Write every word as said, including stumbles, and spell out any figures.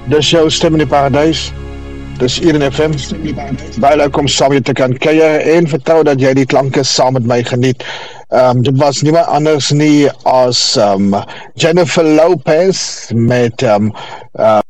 Dis jou stem in die paradys. Dis hier in F M. Baie leuk om saam met jou te kan kuier en vertrou dat jy die klanke saam met my geniet. Um, dit was niemand anders nie as um, Jennifer Lopez met um, uh,